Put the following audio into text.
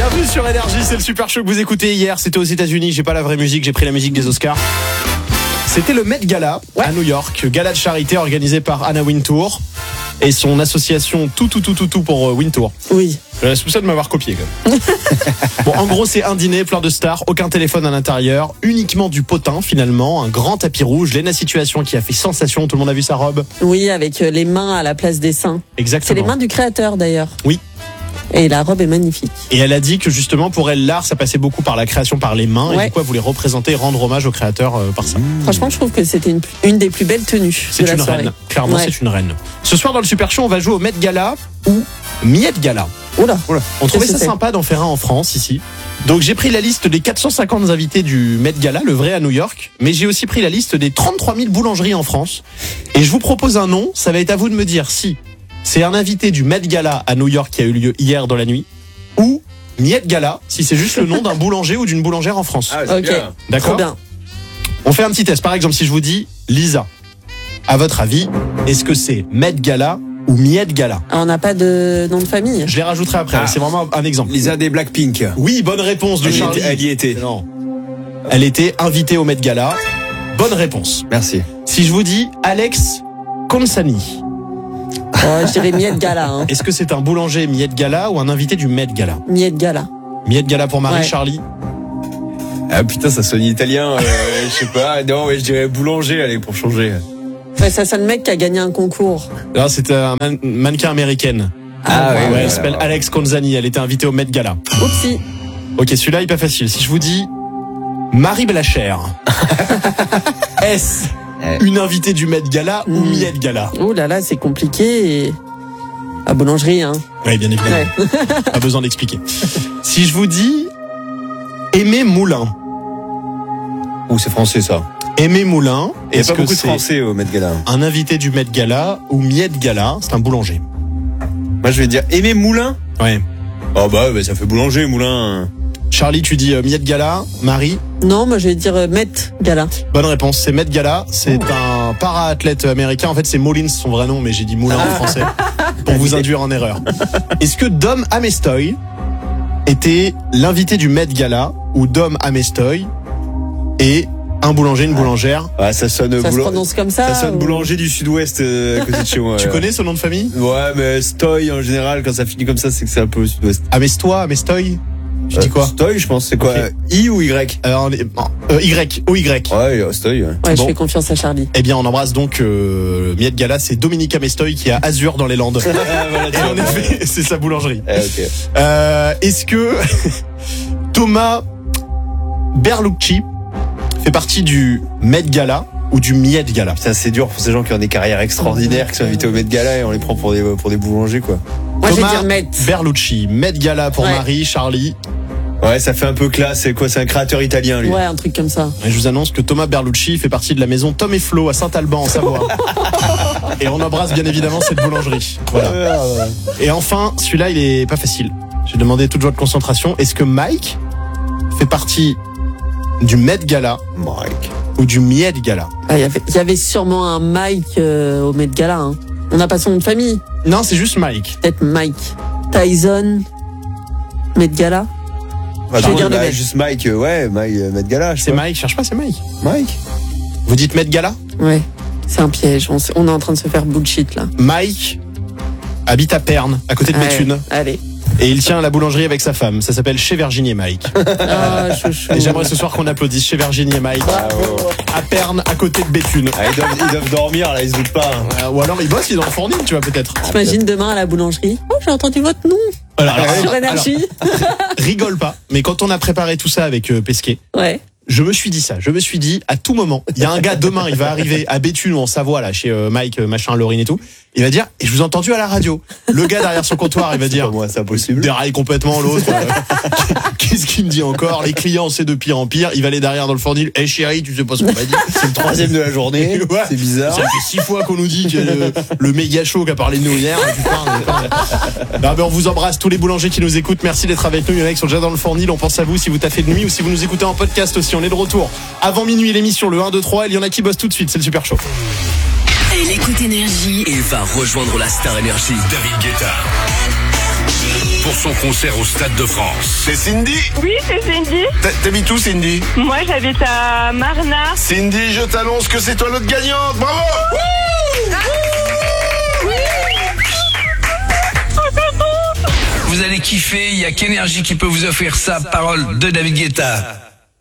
Bienvenue sur Énergie, c'est le super show que vous écoutez hier. C'était aux États-Unis, j'ai pas la vraie musique, j'ai pris la musique des Oscars. C'était le Met Gala à New York, gala de charité organisé par Anna Wintour et son association tout pour Wintour. Oui. Je la soupçonne de m'avoir copié quand même. Bon, en gros, c'est un dîner plein de stars, aucun téléphone à l'intérieur, uniquement du potin finalement, un grand tapis rouge, Lena Situation qui a fait sensation, tout le monde a vu sa robe. Oui, avec les mains à la place des seins. Exactement. C'est les mains du créateur d'ailleurs. Oui. Et la robe est magnifique. Et elle a dit que justement pour elle l'art ça passait beaucoup par la création par les mains et du coup elle voulait représenter, rendre hommage au créateur par ça. Franchement je trouve que c'était une des plus belles tenues de la soirée. Reine, clairement c'est une reine. Ce soir dans le Super Show on va jouer au Met Gala ou Miette Gala. Oula. On trouvait ça sympa d'en faire un en France ici. Donc j'ai pris la liste des 450 invités du Met Gala, le vrai à New York, mais j'ai aussi pris la liste des 33 000 boulangeries en France. Et je vous propose un nom, ça va être à vous de me dire si c'est un invité du Met Gala à New York qui a eu lieu hier dans la nuit, ou Miette Gala, si c'est juste le nom d'un boulanger ou d'une boulangère en France. Ah, ok, bien. D'accord. Bien. On fait un petit test. Par exemple, si je vous dis Lisa, à votre avis, est-ce que c'est Met Gala ou Miette Gala? On n'a pas de nom de famille. Je les rajouterai après. C'est vraiment un exemple. Lisa des Blackpink. Oui, bonne réponse de Charlie. Elle y était. Non. Elle était invitée au Met Gala. Bonne réponse. Merci. Si je vous dis Alex Consani. Oh, je dirais Miette Gala. Hein. Est-ce que c'est un boulanger Miette Gala ou un invité du Met Gala? Miette Gala. Miette Gala pour Marie. Charlie. Ah putain, ça sonne italien. Je sais pas. Non, je dirais boulanger, allez, pour changer. Ouais, ça sonne mec qui a gagné un concours. Non, c'était un mannequin américaine. Elle s'appelle Alex Consani. Elle était invitée au Met Gala. Oupsie. Ok, celui-là il est pas facile. Si je vous dis Marie Blachère, est-ce une invitée du Met Gala ou Miette Gala? Oh là là, c'est compliqué. Et... à boulangerie, hein. Oui, bien évidemment. Ouais. Pas besoin d'expliquer. Si je vous dis Aimé Moulin. Oh, c'est français ça. Aimé Moulin. Il n'y a pas beaucoup de français au Met Gala. Un invité du Met Gala ou Miette Gala, c'est un boulanger. Moi je vais dire Aimé Moulin. Ouais. Oh bah ça fait boulanger, Moulin. Charlie, tu dis Miette Gala. Marie? Non, moi je vais dire Met Gala. Bonne réponse, c'est Met Gala. C'est un para-athlète américain. En fait, c'est Mullins son vrai nom, mais j'ai dit Moulin en français pour vous induire en erreur. Est-ce que Dom Amestoy était l'invité du Met Gala ou Dom Amestoy est un boulanger, une boulangère? Ah, ça sonne se prononce comme ça. Ça sonne boulanger du sud-ouest à côté de chez moi. Tu connais ce nom de famille? Ouais, mais Stoy en général, quand ça finit comme ça, c'est que c'est un peu au sud-ouest. Amestoy? Tu dis quoi? Stoy, je pense, c'est quoi? Okay. I ou Y? Y, O-Y. Ouais, Stoy, ouais. Ouais, je fais confiance à Charlie. Eh bien, on embrasse donc Miette Gala, c'est Dominique Amestoy qui a Azur dans les Landes. Voilà, et en effet, c'est sa boulangerie. Okay. Est-ce que Thomas Berlucci fait partie du Met Gala ou du Miette Gala? Putain, c'est dur pour ces gens qui ont des carrières extraordinaires, qui sont invités au Met Gala et on les prend pour des boulangers, quoi. Moi, Thomas je vais dire Met. Berlucci, Met Gala pour Marie, Charlie. Ouais, ça fait un peu classe. C'est quoi? C'est un créateur italien, lui. Ouais, un truc comme ça. Et je vous annonce que Thomas Berlucci fait partie de la maison Tom et Flo à Saint-Alban en Savoie. Et on embrasse bien évidemment cette boulangerie. Voilà. Et enfin, celui-là, il est pas facile. J'ai demandé toute joie de concentration. Est-ce que Mike fait partie du Met Gala ou du Miette Gala? Il y avait sûrement un Mike au Met Gala. Hein. On n'a pas son nom de famille. Non, c'est juste Mike. Peut-être Mike Tyson, Met Gala. Je vais dire juste Mike, Met Gala. C'est Mike, cherche pas, c'est Mike. Mike. Vous dites Met Gala? Ouais, c'est un piège. On est en train de se faire bullshit là. Mike habite à Pernes, à côté de Béthune. Allez. Et il tient à la boulangerie avec sa femme. Ça s'appelle Chez Virginie et Mike. Ah, chouchou. Et j'aimerais ce soir qu'on applaudisse Chez Virginie et Mike. À Pernes, à côté de Béthune. Ah, ils doivent dormir, là, ils se doutent pas. Ou alors ils bossent, ils ont le fournil, tu vois, peut-être. T'imagines demain à la boulangerie? Oh, j'ai entendu votre nom. Sur Énergie. Rigole pas. Mais quand on a préparé tout ça avec Pesquet. Ouais. Je me suis dit ça. Je me suis dit, à tout moment, il y a un gars demain, il va arriver à Béthune ou en Savoie, là, chez Mike, machin, Laurine et tout. Il va dire, et je vous ai entendu à la radio. Le gars derrière son comptoir, il va dire, moi, c'est impossible. Déraille complètement l'autre. Qu'est-ce qu'il me dit encore? Les clients, c'est de pire en pire. Il va aller derrière dans le fournil. Eh chérie, tu sais pas ce qu'on m'a dit. C'est le 3e de la journée. Ouais. C'est bizarre. Ça fait 6 fois qu'on nous dit que le méga show qui a parlé de nous hier. Non, mais on vous embrasse tous les boulangers qui nous écoutent. Merci d'être avec nous. Il y en a qui sont déjà dans le fournil. On pense à vous si vous taffez de nuit ou si vous nous écoutez en podcast aussi. On est de retour avant minuit, l'émission, le 1, 2, 3. Il y en a qui bossent tout de suite. C'est le super show. Elle écoute Énergie et va rejoindre la Star Énergie. David Guetta. pour son concert au Stade de France. C'est Cindy? Oui, c'est Cindy. T'habites où, Cindy? Moi, j'habite à Marna. Cindy, je t'annonce que c'est toi l'autre gagnante. Bravo! Vous allez kiffer, il y a qu'Énergie qui peut vous offrir ça, parole de David Guetta.